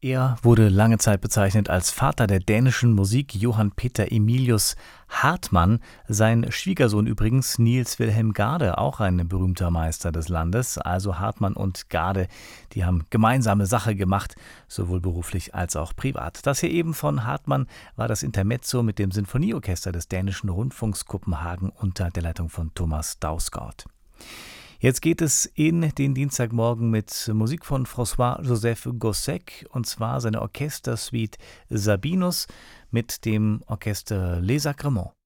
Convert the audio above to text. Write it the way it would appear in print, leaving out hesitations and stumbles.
Er wurde lange Zeit bezeichnet als Vater der dänischen Musik, Johann Peter Emilius Hartmann. Sein Schwiegersohn übrigens, Niels Wilhelm Gade, auch ein berühmter Meister des Landes. Also Hartmann und Gade, die haben gemeinsame Sache gemacht, sowohl beruflich als auch privat. Das hier eben von Hartmann war das Intermezzo mit dem Sinfonieorchester des Dänischen Rundfunks Kopenhagen unter der Leitung von Thomas Dausgaard. Jetzt geht es in den Dienstagmorgen mit Musik von François-Joseph Gossec, und zwar seine Orchestersuite Sabinus mit dem Orchester Les Sacrements.